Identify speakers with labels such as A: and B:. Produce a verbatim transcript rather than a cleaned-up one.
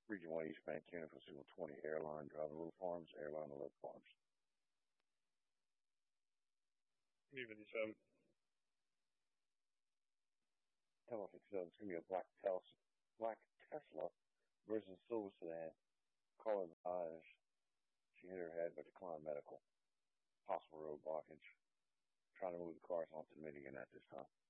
A: Region one eastbound Cannon for Signal twenty, Airline Driving Little Farms, Airline Little Farms.
B: Evening, seven.
A: Tell us it's going to be a black Tesla, black Tesla versus silver sedan. Caller advised she hit her head but declined medical. Possible road blockage. Trying to move the cars onto the median at this time.